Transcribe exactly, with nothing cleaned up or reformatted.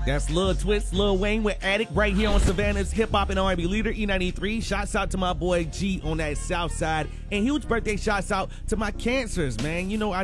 That's Lil Twist, Lil Wayne with Addict right here on Savannah's hip hop and R and B leader, E ninety-three. Shouts out to my boy G on that south side. And huge birthday shouts out to my cancers, man. You know, I